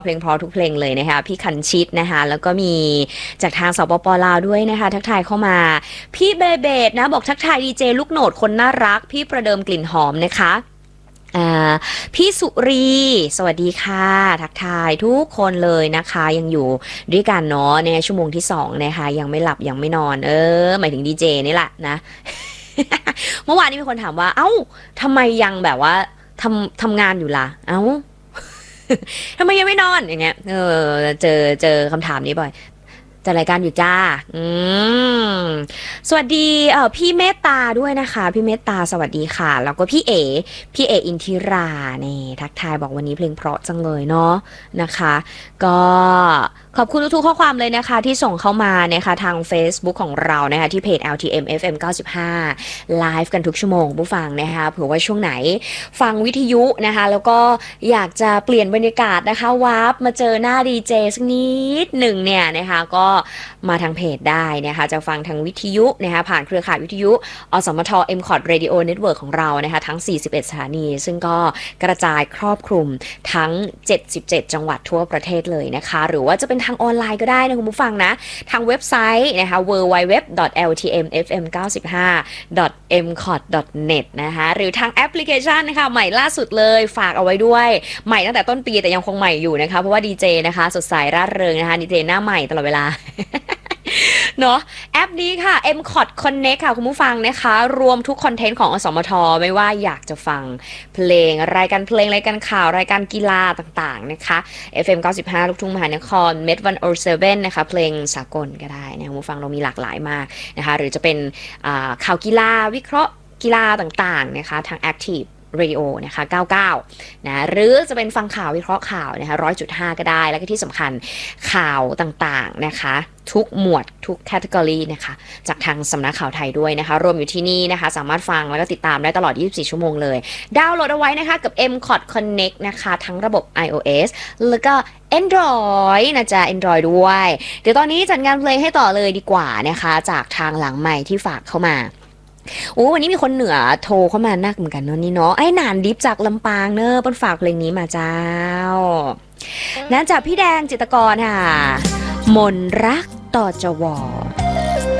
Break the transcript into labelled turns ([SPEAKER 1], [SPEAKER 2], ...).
[SPEAKER 1] เพลงเพราะทุกเพลงเลยนะคะพี่คันชิตนะคะแล้วก็มีจากทางสปปลาวด้วยนะคะทักทายเข้ามาพี่เบเบดนะบอกทักทายดีเจลูกโหนดคนน่ารักพี่ประเดิมกลิ่นหอมนะคะพี่สุรีสวัสดีค่ะทักทายทุกคนเลยนะคะยังอยู่ด้วยกันเนาะในชั่วโมงที่2นะคะยังไม่หลับยังไม่นอนหมายถึงดีเจนี่แหละนะ เมื่อวานนี้มีคนถามว่าเอ้าทำไมยังแบบว่าทำงานอยู่ล่ะเอ้า ทำไมยังไม่นอนอย่างเงี้ยเจอคำถามนี้บ่อยจัดรายการอยู่จ้ามสวัสดีพี่เมตตาด้วยนะคะพี่เมตตาสวัสดีค่ะแล้วก็พี่เออินทิราเนี่ยทักทายบอกวันนี้เพลงเพราะจังเลยเนาะนะคะก็ขอบคุณทุกๆข้อความเลยนะคะที่ส่งเข้ามานะคะทาง Facebook ของเรานะคะที่เพจ LTM FM 95ไลฟ์กันทุกชั่วโมงผู้ฟังนะคะเผื่อว่าช่วงไหนฟังวิทยุนะคะแล้วก็อยากจะเปลี่ยนบรรยากาศนะคะวาร์ปมาเจอหน้าดีเจสักนิดหนึ่งเนี่ยนะคะก็มาทางเพจได้นะคะจะฟังทางวิทยุนะคะผ่านเครือข่ายวิทยุอสมท MCOT Radio Network ของเรานะคะทั้ง41สถานีซึ่งก็กระจายครอบคลุมทั้ง77จังหวัดทั่วประเทศเลยนะคะหรือว่าจะเป็นทางออนไลน์ก็ได้นะคุณผู้ฟังนะทางเว็บไซต์นะคะ www.ltmfm95.mcot.net นะคะหรือทางแอปพลิเคชันนะคะใหม่ล่าสุดเลยฝากเอาไว้ด้วยใหม่ตั้งแต่ต้นปีแต่ยังคงใหม่อยู่นะคะเพราะว่าดีเจนะคะสดใสร่าเริงนะคะดีเจหน้าใหม่ตลอดเวลา เนาะแอปนี้ค่ะ MCOT Connect ค่ะคุณผู้ฟังนะคะรวมทุกคอนเทนต์ของอสมทไม่ว่าอยากจะฟังเพลงรายการเพลงรายการข่าวรายการกีฬาต่างๆนะคะ FM 95ลูกทุ่งมหานคร Met 107นะคะเพลงสากลก็ได้นะคุณผู้ฟังเรามีหลากหลายมากนะคะหรือจะเป็นข่าวกีฬาวิเคราะห์กีฬาต่างๆนะคะทาง Active Radio นะคะ99นะหรือจะเป็นฟังข่าววิเคราะห์ข่าวนะคะ100.5ก็ได้แล้วก็ที่สำคัญข่าวต่างๆนะคะทุกหมวดทุกแคตตากรีนะคะจากทางสำนักข่าวไทยด้วยนะคะรวมอยู่ที่นี่นะคะสามารถฟังแล้วก็ติดตามได้ตลอด24ชั่วโมงเลยดาวน์โหลดเอาไว้นะคะกับ MCOT Connect นะคะทั้งระบบ iOS แล้วก็ Android นะจ๊ะ Android ด้วยเดี๋ยวตอนนี้จัดงานเพลงให้ต่อเลยดีกว่านะคะจากทางหลังใหม่ที่ฝากเข้ามาวันนี้มีคนเหนือโทรเข้ามานักเหมือนกันเนาะนี่เนาะไอ้หนานดิฟจากลำปางเนอะเปิ้ลฝากเพลงนี้มาเจ้านั้นจากพี่แดงจิตรกรค่ะมนรักต่อจว